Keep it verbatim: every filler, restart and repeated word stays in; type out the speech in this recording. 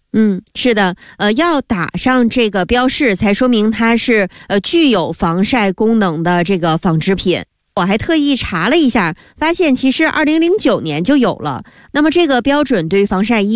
嗯，是的，呃，要打上这个标示，才说明它是呃具有防晒功能的这个纺织品。我还特意查了一下，发现其实二零零九年就有了。那么这个标准对防晒衣